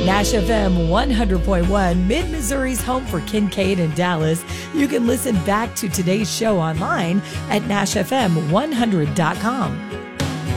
Nash FM 100.1, Mid-Missouri's home for Kincaid and Dallas. You can listen back to today's show online at NashFM100.com.